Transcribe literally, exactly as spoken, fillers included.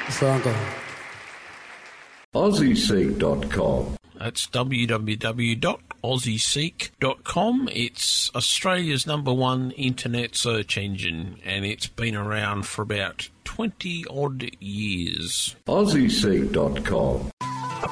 for Uncle. Aussie Seek dot com. That's w w w dot aussie seek dot com. It's Australia's number one internet search engine, and it's been around for about twenty odd years. Aussie Seek dot com.